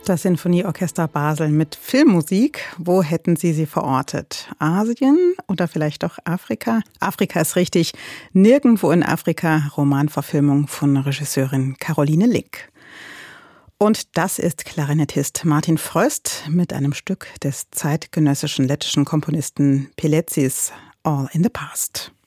Das Sinfonieorchester Basel mit Filmmusik. Wo hätten Sie sie verortet? Asien oder vielleicht auch Afrika? Afrika ist richtig. Nirgendwo in Afrika. Romanverfilmung von Regisseurin Caroline Lick. Und das ist Klarinettist Martin Fröst mit einem Stück des zeitgenössischen lettischen Komponisten Pilecis, All in the Past.